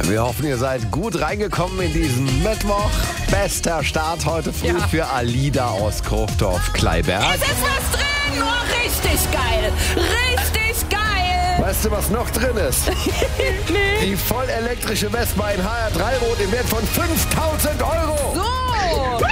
Wir hoffen, ihr seid gut reingekommen in diesen Mittwoch. Bester Start heute früh für Alida aus Kochdorf-Kleiberg. Es ist was drin! Oh, richtig geil! Richtig geil! Weißt du, was noch drin ist? Nee. Die vollelektrische Vespa in HR3 Rot im Wert von 5.000 Euro. So!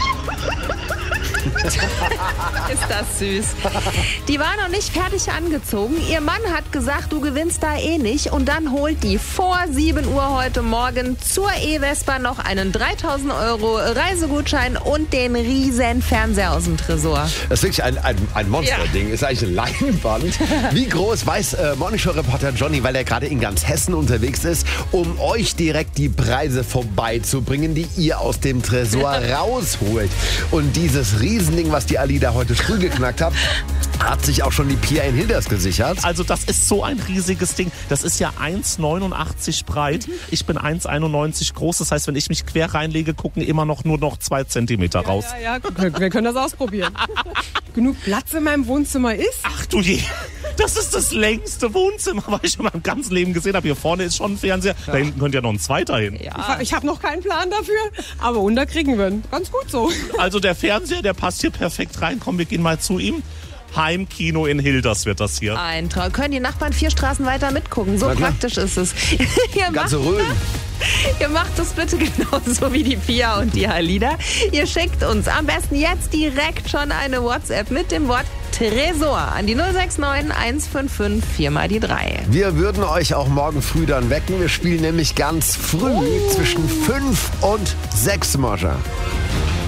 Ist das süß. Die war noch nicht fertig angezogen. Ihr Mann hat gesagt, du gewinnst da eh nicht. Und dann holt die vor 7 Uhr heute Morgen zur E-Vespa noch einen 3.000 Euro Reisegutschein und den riesen Fernseher aus dem Tresor. Das ist wirklich ein Monsterding. Ist eigentlich eine Leinwand. Wie groß weiß Morningshow-Reporter Johnny, weil er gerade in ganz Hessen unterwegs ist, um euch direkt die Preise vorbeizubringen, die ihr aus dem Tresor rausholt. Und dieses Riesending, was die Alida heute früh geknackt hat sich auch schon die Pia in Hilders gesichert. Also das ist so ein riesiges Ding. Das ist ja 1,89 breit. Ich bin 1,91 groß. Das heißt, wenn ich mich quer reinlege, gucken immer nur noch 2 Zentimeter raus. Ja, wir können das ausprobieren. Genug Platz in meinem Wohnzimmer ist. Ach du je. Das ist das längste Wohnzimmer, was ich in meinem ganzen Leben gesehen habe. Hier vorne ist schon ein Fernseher. Da hinten könnte ja noch ein zweiter hin. Ja. Ich habe noch keinen Plan dafür, aber unterkriegen wir ihn. Ganz gut so. Also der Fernseher, der passt hier perfekt rein. Komm, wir gehen mal zu ihm. Heimkino in Hilders wird das hier. Ein Traum. Können die Nachbarn 4 Straßen weiter mitgucken. So praktisch ist es. Ganze Rhön. Ihr macht das bitte genauso wie die Pia und die Alida. Ihr schickt uns am besten jetzt direkt schon eine WhatsApp mit dem Wort Tresor an die 069 155 4 mal die 3. Wir würden euch auch morgen früh dann wecken. Wir spielen nämlich ganz früh zwischen 5 und 6 Moscher.